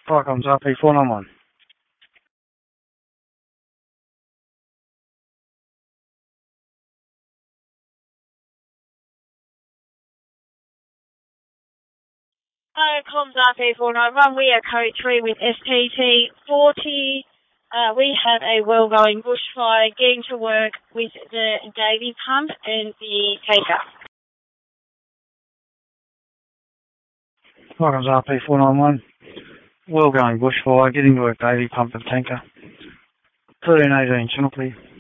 Welcome to RP491. Hi, comms RP491. We are code 3 with STT 40. We have a well-going bushfire getting to work with the Davy pump and the tanker. Welcome to RP491. Well going bushfire, getting to work Davy pump and tanker. 1318 Channel, please.